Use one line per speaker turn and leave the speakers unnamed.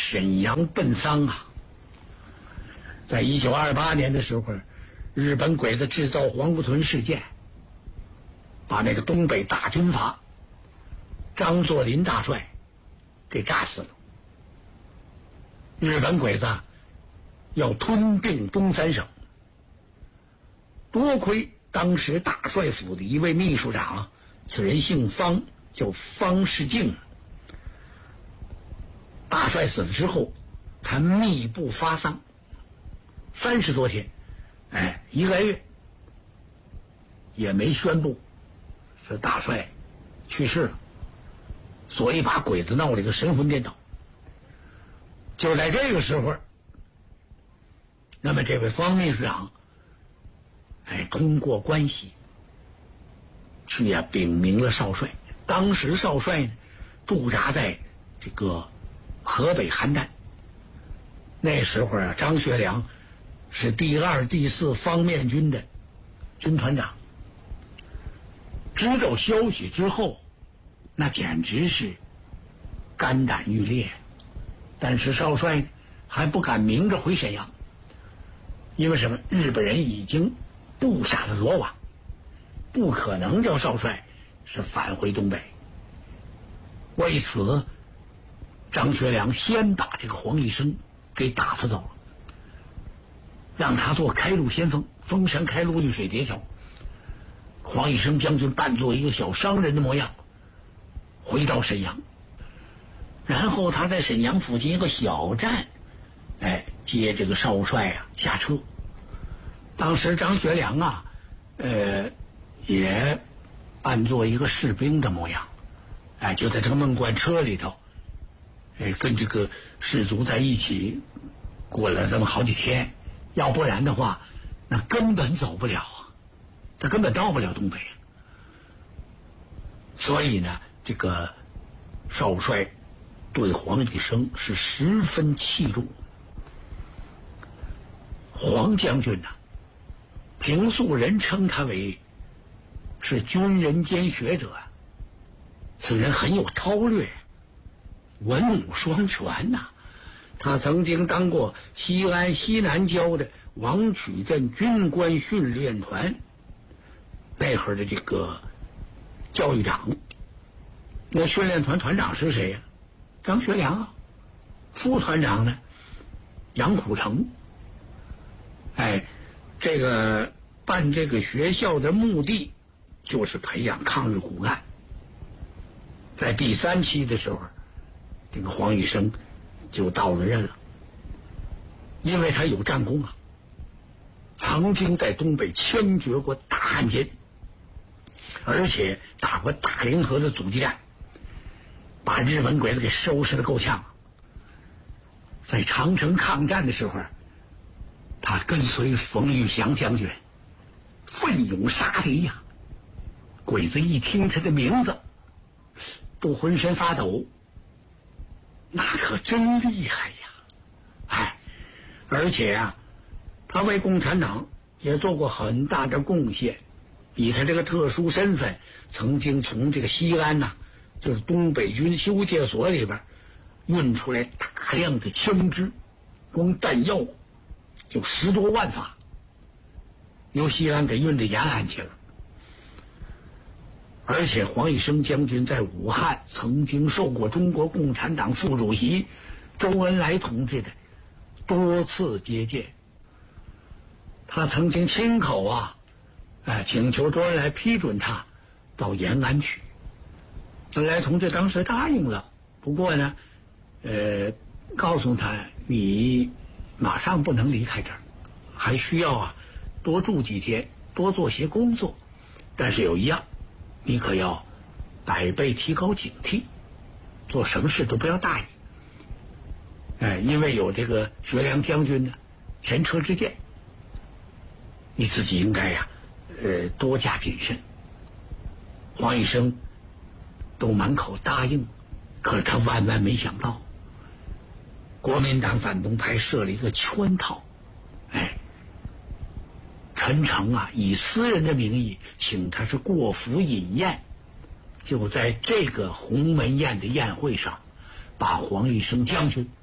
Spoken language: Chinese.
沈阳奔丧啊。在1928年的时候，日本鬼子制造黄姑屯事件，把那个东北大军阀张作霖大帅给炸死了。日本鬼子要吞并东三省，多亏当时大帅府的一位秘书长，此人姓方，叫方世敬。大帅死了之后，他密不发丧，30多天，1个月也没宣布是大帅去世了，所以把鬼子闹了一个神魂颠倒。就在这个时候，那么这位方秘书长通过关系去禀明了少帅。当时少帅呢驻扎在这个河北邯郸，那时候张学良是第2、第4方面军的军团长。知道消息之后，那简直是肝胆欲裂，但是少帅还不敢明着回沈阳，因为什么？日本人已经布下了罗网，不可能叫少帅是返回东北。为此，张学良先把这个黄义生给打发走了，让他做开路先锋，封山开路绿水叠桥。黄义生将军扮作一个小商人的模样回到沈阳，然后他在沈阳附近一个小站接这个少帅下车。当时张学良也扮作一个士兵的模样，就在这个梦幻车里头跟这个士卒在一起过了这么好几天，要不然的话那根本走不了啊，他根本到不了东北。所以呢，这个少帅对黄义生是十分器重。黄将军平素人称他为是军人兼学者，此人很有韬略，文武双全他曾经当过西安西南郊的王曲镇军官训练团那会儿的这个教育长。那训练团团长是谁张学良副团长呢杨虎城。这个办这个学校的目的就是培养抗日骨干。在第3期的时候，这个黄义生就到了任了，因为他有战功曾经在东北枪决过大汉奸，而且打过大凌河的阻击战，把日本鬼子给收拾得够呛。在长城抗战的时候，他跟随冯玉祥将军奋勇杀敌鬼子一听他的名字都浑身发抖，那可真厉害而且他为共产党也做过很大的贡献。以他这个特殊身份，曾经从这个西安就是东北军修戒所里边运出来大量的枪支，光弹药就10多万发，由西安给运到延安去了。而且黄义生将军在武汉曾经受过中国共产党副主席周恩来同志的多次接见，他曾经亲口请求周恩来批准他到延安去。周恩来同志当时答应了，不过呢告诉他你马上不能离开这儿，还需要多住几天，多做些工作，但是有一样，你可要百倍提高警惕，做什么事都不要大意。因为有这个学良将军前车之鉴，你自己应该多加谨慎。黄义生都满口答应，可是他万万没想到，国民党反动派设了一个圈套。陈诚以私人的名义请他是过府饮宴，就在这个鸿门宴的宴会上，把黄义生将军